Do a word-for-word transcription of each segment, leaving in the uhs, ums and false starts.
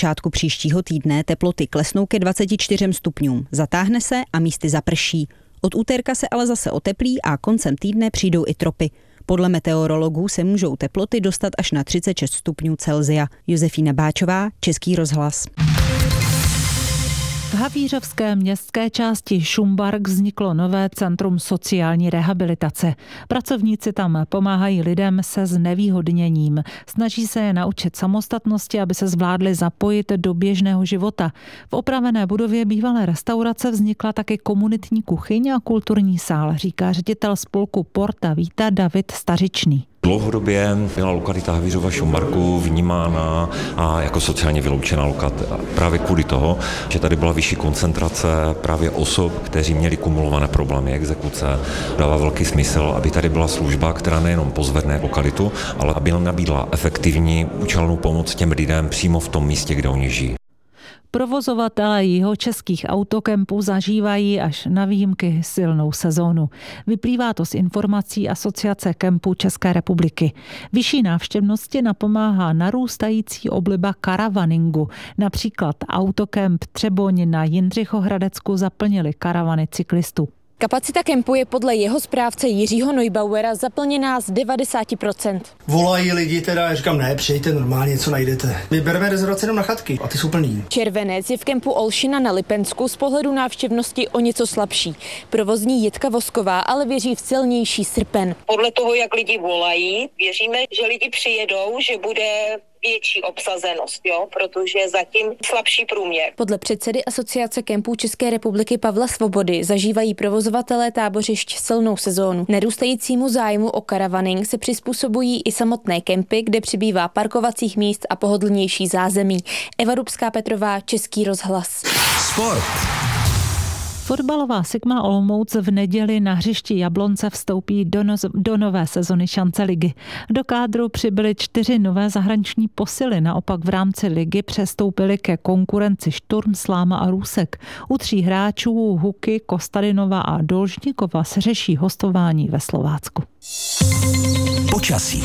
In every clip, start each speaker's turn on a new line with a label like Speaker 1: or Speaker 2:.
Speaker 1: začátku příštího týdne teploty klesnou ke dvaceti čtyřem stupňům, zatáhne se a místy zaprší. Od úterka se ale zase oteplí a koncem týdne přijdou i tropy. Podle meteorologů se můžou teploty dostat až na třicet šest stupňů Celsia. Josefína Báčová, Český rozhlas.
Speaker 2: V havířovské městské části Šumbark vzniklo nové centrum sociální rehabilitace. Pracovníci tam pomáhají lidem se znevýhodněním. Snaží se je naučit samostatnosti, aby se zvládli zapojit do běžného života. V opravené budově bývalé restaurace vznikla taky komunitní kuchyň a kulturní sál, říká ředitel spolku Porta Vita David Stařičný.
Speaker 3: Dlouhodobě byla lokalita Havířova Šumbarku vnímána a jako sociálně vyloučená lokalita právě kvůli toho, že tady byla vyšší koncentrace právě osob, kteří měli kumulované problémy exekuce. Dává velký smysl, aby tady byla služba, která nejenom pozvedne lokalitu, ale aby nabídla efektivní účelnou pomoc těm lidem přímo v tom místě, kde oni žijí.
Speaker 2: Provozovatelé jihočeských autokempů zažívají až na výjimky silnou sezónu. Vyplývá to z informací Asociace kempů České republiky. Vyšší návštěvnosti napomáhá narůstající obliba karavaningu. Například autokemp Třeboň na Jindřichohradecku zaplnili karavany cyklistů.
Speaker 4: Kapacita kempu je podle jeho správce Jiřího Neubauera zaplněná z devadesát procent.
Speaker 5: Volají lidi teda, já říkám, ne, přijďte, normálně něco najdete. My bereme rezervace jenom na chatky a ty jsou plný.
Speaker 4: Červenec je v kempu Olšina na Lipensku z pohledu návštěvnosti o něco slabší. Provozní Jitka Vosková ale věří v silnější srpen.
Speaker 6: Podle toho, jak lidi volají, věříme, že lidi přijedou, že bude větší obsazenost, jo, protože zatím slabší průměr.
Speaker 4: Podle předsedy Asociace kempů České republiky Pavla Svobody zažívají provozovatelé tábořišť silnou sezónu. Narůstajícímu zájmu o karavaning se přizpůsobují i samotné kempy, kde přibývá parkovacích míst a pohodlnější zázemí. Eva Dubská-Petrová, Český rozhlas.
Speaker 7: Sport.
Speaker 2: Fotbalová Sigma Olomouc v neděli na hřišti Jablonce vstoupí do, no, do nové sezony šance ligy. Do kádru přibyly čtyři nové zahraniční posily, naopak v rámci ligy přestoupily ke konkurenci Šturm, Sláma a Růsek. U tří hráčů Huky, Kostadinova a Dolžníkova se řeší hostování ve Slovácku.
Speaker 7: Počasí.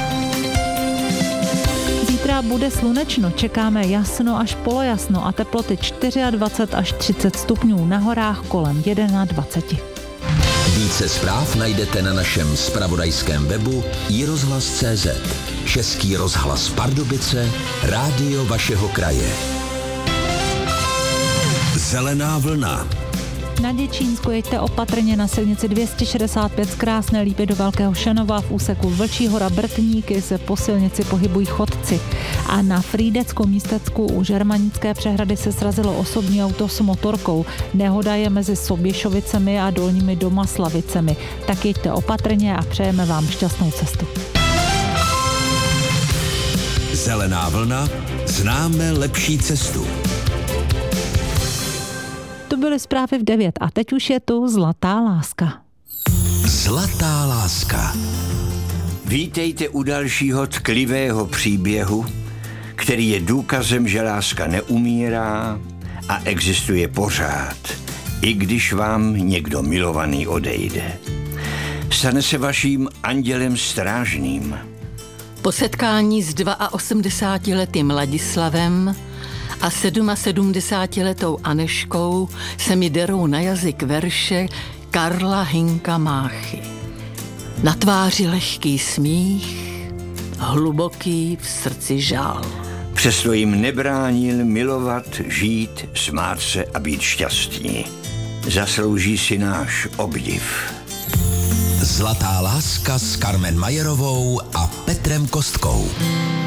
Speaker 2: Zítra bude slunečno, čekáme jasno až polojasno a teploty dvacet čtyři až třicet stupňů, na horách kolem dvacet jedna.
Speaker 7: Více zpráv najdete na našem zpravodajském webu i rozhlas tečka cé zet. Český rozhlas Pardubice, rádio vašeho kraje. Zelená vlna.
Speaker 2: Na Děčínsku jeďte opatrně na silnici dvě stě šedesát pět z Krásné Lípy do Velkého Šanova, v úseku Vlčí hora Brtníky se po silnici pohybují chodci. A na Frýdeckou místecku u Žermanické přehrady se srazilo osobní auto s motorkou. Nehoda je mezi Soběšovicemi a Dolními Domaslavicemi. Tak jeďte opatrně a přejeme vám šťastnou cestu.
Speaker 7: Zelená vlna, známe lepší cestu.
Speaker 2: To byly zprávy v devět a teď už je tu Zlatá láska.
Speaker 7: Zlatá láska.
Speaker 8: Vítejte u dalšího tklivého příběhu, který je důkazem, že láska neumírá a existuje pořád, i když vám někdo milovaný odejde. Stane se vaším andělem strážným.
Speaker 9: Po setkání s osmdesátiletým Ladislavem a sedmdesátiletou Aneškou se mi derou na jazyk verše Karla Hynka Máchy. Na tváři lehký smích, hluboký v srdci žál.
Speaker 8: Přesto jim nebránil milovat, žít, smát se a být šťastní. Zaslouží si náš obdiv.
Speaker 7: Zlatá láska s Carmen Majerovou a Petrem Kostkou.